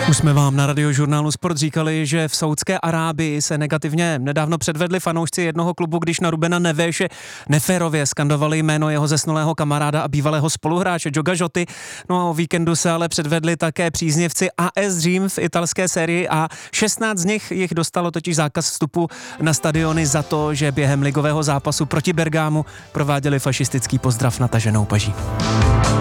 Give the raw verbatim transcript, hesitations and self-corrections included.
Už jsme vám na Radiožurnálu Sport říkali, že v Saúdské Arábii se negativně nedávno předvedli fanoušci jednoho klubu, když na Rubena Nevéše neférově skandovali jméno jeho zesnulého kamaráda a bývalého spoluhráče Dioga Joty. No a o víkendu se ale předvedli také příznivci A S Řím v italské sérii A. šestnáct z nich jich dostalo totiž zákaz vstupu na stadiony za to, že během ligového zápasu proti Bergámu prováděli fašistický pozdrav nataženou paží.